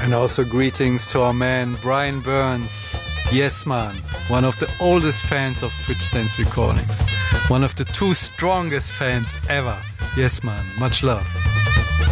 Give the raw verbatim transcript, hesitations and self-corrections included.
And also greetings to our man Brian Burns. Yes, man, one of the oldest fans of Switch Stance Recordings. One of the two strongest fans ever. Yes, man, much love.